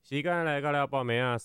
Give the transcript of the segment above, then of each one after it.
时间来到了报暝啊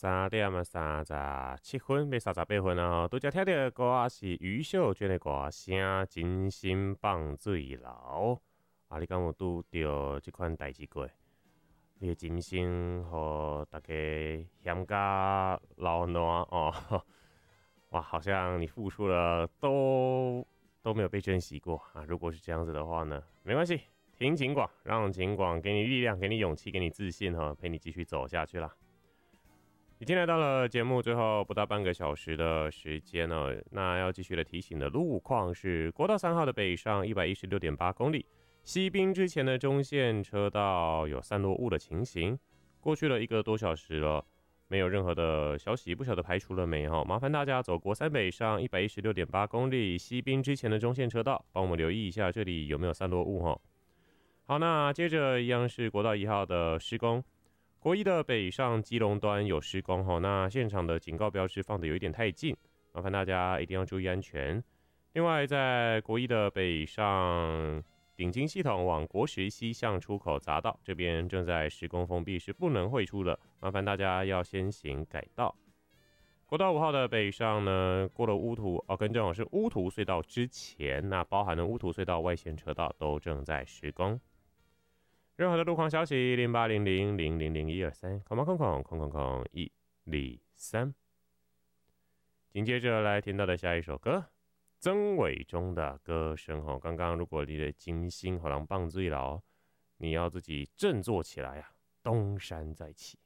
3:37分，要38分啊！拄则听到的歌是余秀娟的歌声《真心放水流》啊！你敢有拄到这款代志过？你的真心和大家嫌甲老烂哦，哇，好像你付出了都没有被珍惜过啊！如果是这样子的话呢，没关系。听警广，让警广给你力量，给你勇气，给你自信哈，陪你继续走下去啦。已经来到了节目最后不到半个小时的时间了，那要继续的提醒的路况是国道3号的北上116.8公里，西滨之前的中线车道有散落雾的情形，过去了1个多小时了，没有任何的消息，不晓得排除了没哈？麻烦大家走国3北上116.8公里，西滨之前的中线车道，帮我们留意一下这里有没有散落雾哈。好，那接着一样是国道1号的施工，国1的北上基隆端有施工哈，那现场的警告标志放的有一点太近，麻烦大家一定要注意安全。另外，在国1的北上顶金系统往国10西向出口匝道这边正在施工封闭，是不能汇出的，麻烦大家要先行改道。国道5号的北上呢，过了乌土更正是乌土隧道之前，那包含了乌土隧道外线车道都正在施工。任何的路况消息0800000123，空123。紧接着来听到的下一首歌，曾伟忠的歌声哦。刚刚如果你的金星好像棒醉了，你要自己振作起来啊，东山再起。